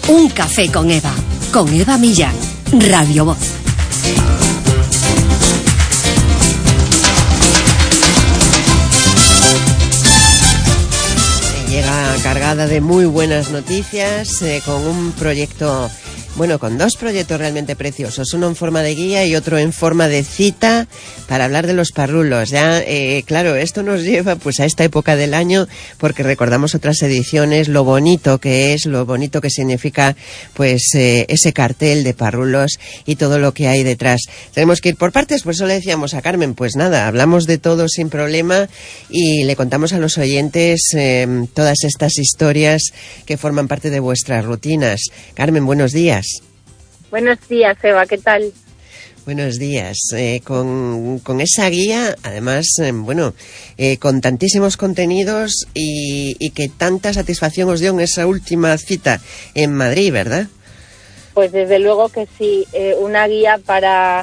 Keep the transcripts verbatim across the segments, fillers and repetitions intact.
Un café con Eva, con Eva Millán, Radio Voz. Llega cargada de muy buenas noticias, eh, con un proyecto, bueno, con dos proyectos realmente preciosos, uno en forma de guía y otro en forma de cita para hablar de los parrulos. Ya, eh, claro, esto nos lleva pues a esta época del año porque recordamos otras ediciones, lo bonito que es, lo bonito que significa pues eh, ese cartel de parrulos y todo lo que hay detrás. Tenemos que ir por partes, por eso le decíamos a Carmen, pues nada, hablamos de todo sin problema y le contamos a los oyentes eh, todas estas historias que forman parte de vuestras rutinas. Carmen, buenos días. Buenos días, Eva, ¿qué tal? Buenos días. Eh, con, con esa guía, además, eh, bueno, eh, con tantísimos contenidos y, y que tanta satisfacción os dio en esa última cita en Madrid, ¿verdad? Pues desde luego que sí, eh, una guía para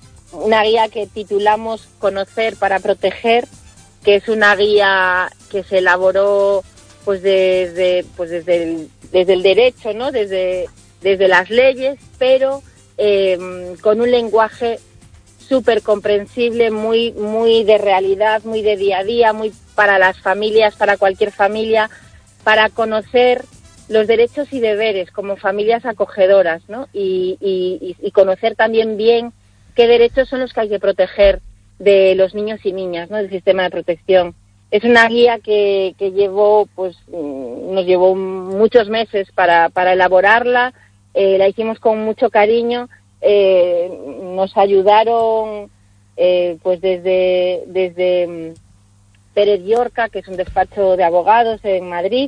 una guía que titulamos Conocer para Proteger, que es una guía que se elaboró pues desde pues desde el, desde el derecho, ¿no? Desde desde las leyes, pero eh, con un lenguaje súper comprensible, muy, muy de realidad, muy de día a día, muy para las familias, para cualquier familia, para conocer los derechos y deberes como familias acogedoras, ¿no? Y, y, y conocer también bien qué derechos son los que hay que proteger de los niños y niñas, ¿no? Del sistema de protección. Es una guía que, que llevó, pues, nos llevó muchos meses para, para elaborarla. Eh, la hicimos con mucho cariño, eh, nos ayudaron eh, pues desde desde Pérez Llorca, que es un despacho de abogados en Madrid,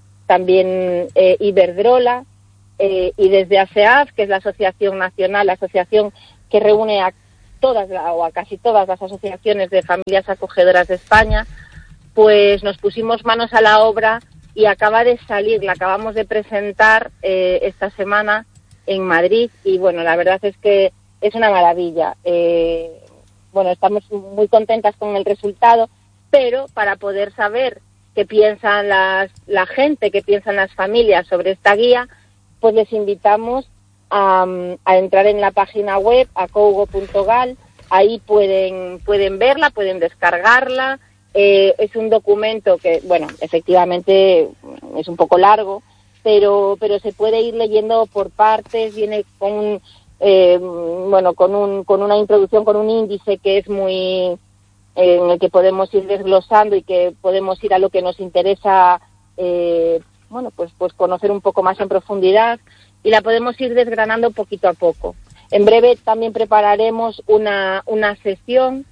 también eh, Iberdrola, eh, y desde A S E A F, que es la Asociación Nacional, la asociación que reúne a todas o a casi todas las asociaciones de familias acogedoras de España, pues nos pusimos manos a la obra y acaba de salir, la acabamos de presentar eh, esta semana en Madrid y bueno, la verdad es que es una maravilla. Eh, bueno, estamos muy contentas con el resultado, pero para poder saber qué piensan las, la gente, qué piensan las familias sobre esta guía, pues les invitamos a, a entrar en la página web, acougo punto gal, ahí pueden, pueden verla, pueden descargarla. Eh, es un documento que, bueno, efectivamente es un poco largo, pero pero se puede ir leyendo por partes, viene con eh, bueno con un con una introducción, con un índice que es muy eh, en el que podemos ir desglosando y que podemos ir a lo que nos interesa, eh, bueno, pues pues conocer un poco más en profundidad y la podemos ir desgranando poquito a poco. En breve también prepararemos una una sesión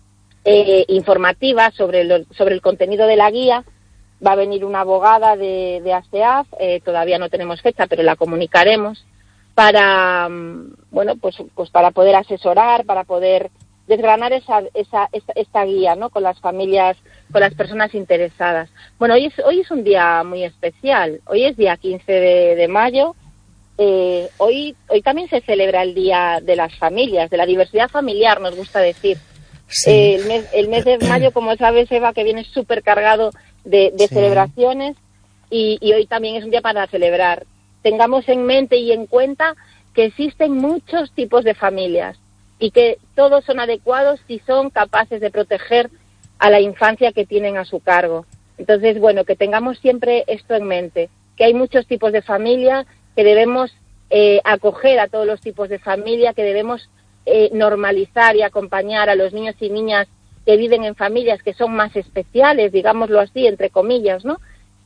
Eh, informativa sobre, lo, sobre el contenido de la guía. Va a venir una abogada de, de A S E A F, eh, todavía no tenemos fecha, pero la comunicaremos, para, bueno, pues, pues para poder asesorar, para poder desgranar esa, esa, esta, esta guía, ¿no? Con las familias, con las personas interesadas. Bueno, hoy es, hoy es un día muy especial, hoy es día quince de, de mayo, eh, hoy, hoy también se celebra el Día de las Familias, de la diversidad familiar, nos gusta decir. Sí. Eh, el, mes, el mes de mayo, como sabes, Eva, que viene súper cargado de, de sí. celebraciones y, y hoy también es un día para celebrar. Tengamos en mente y en cuenta que existen muchos tipos de familias y que todos son adecuados si son capaces de proteger a la infancia que tienen a su cargo. Entonces, bueno, que tengamos siempre esto en mente, que hay muchos tipos de familia, que debemos eh, acoger a todos los tipos de familia, que debemos Eh, normalizar y acompañar a los niños y niñas que viven en familias que son más especiales, digámoslo así, entre comillas, ¿no?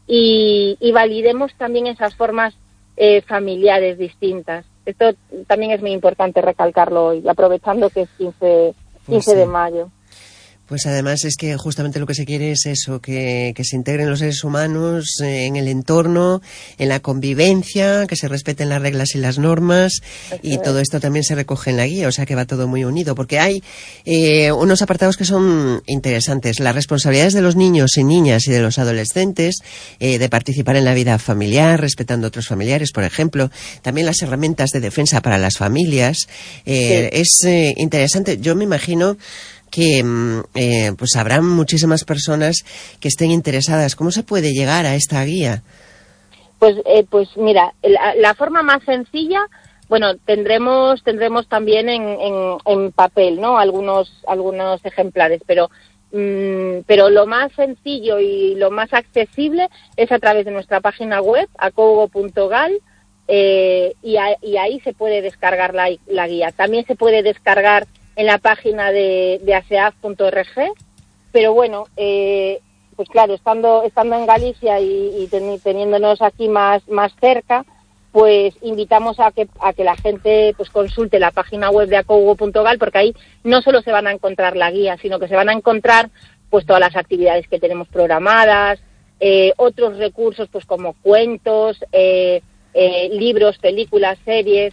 Y, y validemos también esas formas eh, familiares distintas. Esto también es muy importante recalcarlo hoy, aprovechando que es quince, quince pues sí. de mayo. Pues además es que justamente lo que se quiere es eso, que, que se integren los seres humanos eh, en el entorno, en la convivencia, que se respeten las reglas y las normas, eso y es. Todo esto también se recoge en la guía, o sea que va todo muy unido, porque hay eh, unos apartados que son interesantes. Las responsabilidades de los niños y niñas y de los adolescentes eh, de participar en la vida familiar, respetando a otros familiares, por ejemplo. También las herramientas de defensa para las familias. Eh, sí. Es eh, interesante. Yo me imagino que eh, pues habrá muchísimas personas que estén interesadas. ¿Cómo se puede llegar a esta guía? Pues, eh, pues mira, la, la forma más sencilla, bueno, tendremos tendremos también en, en, en papel, ¿no? Algunos algunos ejemplares, pero mmm, pero lo más sencillo y lo más accesible es a través de nuestra página web, acougo punto gal, eh, y, a, y ahí se puede descargar la, la guía. También se puede descargar en la página de, de aseaf punto org, pero bueno, eh, pues claro, estando estando en Galicia y, y ten, teniéndonos aquí más más cerca, pues invitamos a que a que la gente pues consulte la página web de acougo punto gal, porque ahí no solo se van a encontrar la guía, sino que se van a encontrar pues todas las actividades que tenemos programadas, eh, otros recursos pues como cuentos, eh, eh, libros, películas, series,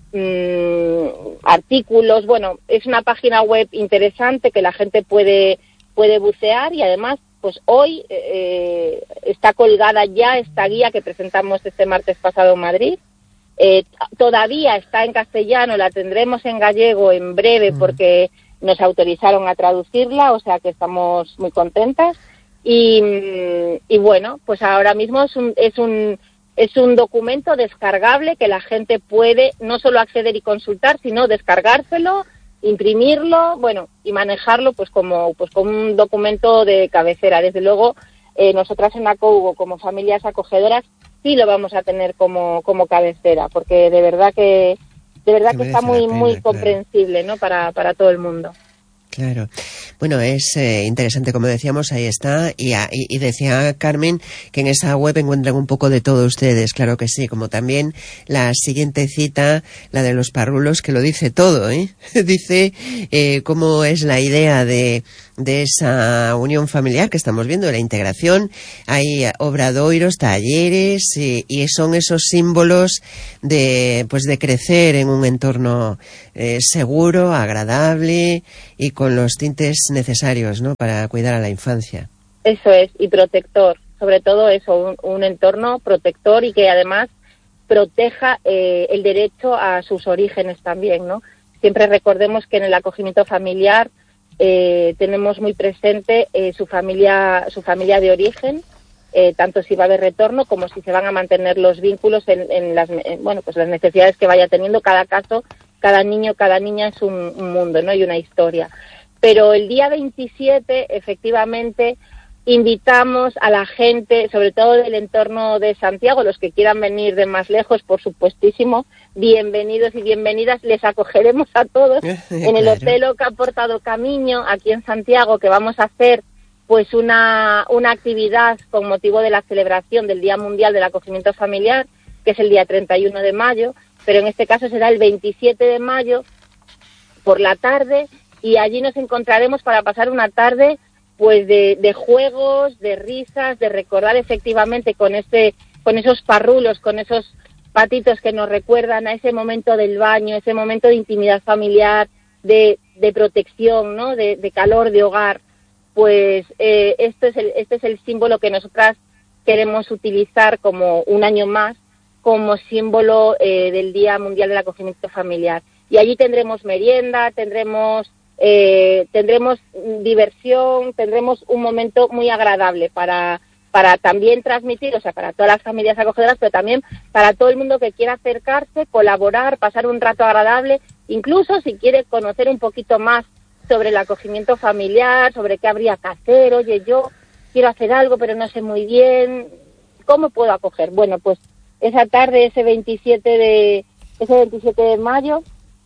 mmm, artículos. Bueno, es una página web interesante que la gente puede puede bucear, y además pues hoy eh, está colgada ya esta guía que presentamos este martes pasado en Madrid. Eh, todavía está en castellano, la tendremos en gallego en breve porque nos autorizaron a traducirla, o sea que estamos muy contentas. Y, y bueno, pues ahora mismo es un, es un es un documento descargable que la gente puede no solo acceder y consultar, sino descargárselo, imprimirlo, bueno, y manejarlo pues como pues como un documento de cabecera. Desde luego, eh, nosotras en Acougo, como familias acogedoras, sí lo vamos a tener como como cabecera, porque de verdad que de verdad que, que está muy pena, muy claro. comprensible, ¿no? Para para todo el mundo. Claro. Bueno, es eh, interesante, como decíamos, ahí está. Y, y, y decía Carmen que en esa web encuentran un poco de todo ustedes, claro que sí, como también la siguiente cita, la de los parrulos, que lo dice todo, ¿eh? Dice eh, cómo es la idea de, de esa unión familiar que estamos viendo, de la integración. Hay obradoiros, talleres, y, y son esos símbolos de, pues de crecer en un entorno eh, seguro, agradable y con los tintes necesarios, ¿no?, para cuidar a la infancia. Eso es, y protector, sobre todo eso, un, un entorno protector y que además proteja eh, el derecho a sus orígenes también, ¿no? Siempre recordemos que en el acogimiento familiar eh, tenemos muy presente eh, su familia, su familia de origen, eh, tanto si va a haber retorno como si se van a mantener los vínculos en, en las, en, bueno, pues las necesidades que vaya teniendo cada caso. Cada niño, cada niña es un, un mundo, ¿no? Y una historia. Pero el día veintisiete, efectivamente, invitamos a la gente, sobre todo del entorno de Santiago, los que quieran venir de más lejos, por supuestísimo, bienvenidos y bienvenidas. Les acogeremos a todos en el Hotel Oca Portado Camiño, aquí en Santiago, que vamos a hacer pues una, una actividad con motivo de la celebración del Día Mundial del Acogimiento Familiar, que es el día treinta y uno de mayo, pero en este caso será el veintisiete de mayo por la tarde, y allí nos encontraremos para pasar una tarde pues de, de juegos, de risas, de recordar efectivamente con ese, con esos parrulos, con esos patitos que nos recuerdan a ese momento del baño, ese momento de intimidad familiar, de, de protección, ¿no?, de, de calor, de hogar. Pues eh, esto es el, este es el símbolo que nosotras queremos utilizar como un año más, como símbolo eh, del Día Mundial del Acogimiento Familiar. Y allí tendremos merienda, tendremos eh, tendremos diversión, tendremos un momento muy agradable para, para también transmitir, o sea, para todas las familias acogedoras, pero también para todo el mundo que quiera acercarse, colaborar, pasar un rato agradable, incluso si quiere conocer un poquito más sobre el acogimiento familiar, sobre qué habría que hacer. Oye, yo quiero hacer algo, pero no sé muy bien, ¿cómo puedo acoger? Bueno, pues esa tarde, ese veintisiete de ese veintisiete de mayo,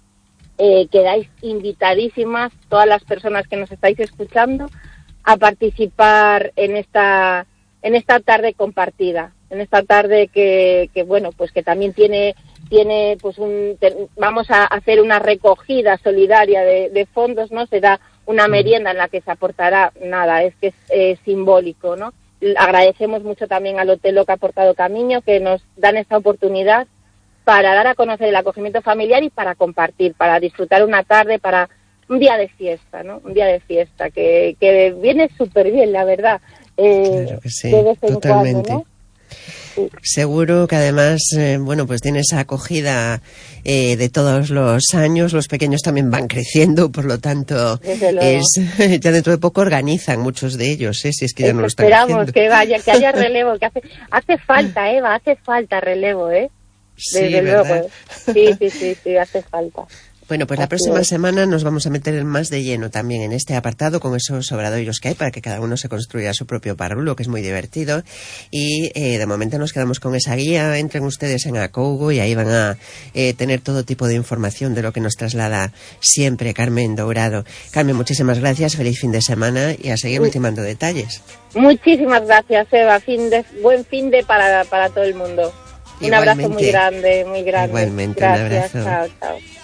eh, quedáis invitadísimas todas las personas que nos estáis escuchando a participar en esta en esta tarde compartida, en esta tarde que, que bueno, pues que también tiene tiene pues un te, vamos a hacer una recogida solidaria de, de fondos, ¿no? Será una merienda en la que se aportará nada, es que es eh, simbólico, ¿no? Agradecemos mucho también al Hotel Oca Portado Camiño que nos dan esta oportunidad para dar a conocer el acogimiento familiar y para compartir, para disfrutar una tarde, para un día de fiesta, ¿no? Un día de fiesta que, que viene súper bien, la verdad. Eh, claro que sí, totalmente. Cuando, ¿no? sí. Seguro que además, eh, bueno, pues tiene esa acogida eh, de todos los años. Los pequeños también van creciendo, por lo tanto, es, ya dentro de poco organizan muchos de ellos, ¿eh? Si es que ya no lo están Esperamos haciendo. que vaya, que haya relevo, que hace, hace falta, Eva, hace falta relevo, ¿eh? Desde Sí, luego. ¿verdad? Sí, sí, sí, sí, hace falta. Bueno, pues la Así próxima es. semana nos vamos a meter más de lleno también en este apartado con esos obradoiros que hay para que cada uno se construya su propio parrulo, que es muy divertido. Y eh, de momento nos quedamos con esa guía. Entren ustedes en Acougo y ahí van a eh, tener todo tipo de información de lo que nos traslada siempre Carmen Dourado. Carmen, muchísimas gracias, feliz fin de semana y a seguir ultimando detalles. Muchísimas gracias, Eva. Fin de, buen fin de para, para todo el mundo. Un Igualmente. abrazo muy grande, muy grande. Igualmente, Gracias, un abrazo. chao, chao.